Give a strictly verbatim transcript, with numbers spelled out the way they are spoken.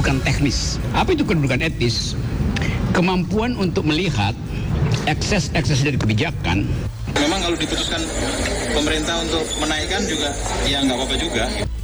kedudukan teknis. Apa itu kedudukan etis? Kemampuan untuk melihat ekses-ekses dari kebijakan. Memang kalau diputuskan pemerintah untuk menaikkan juga, ya nggak apa-apa juga.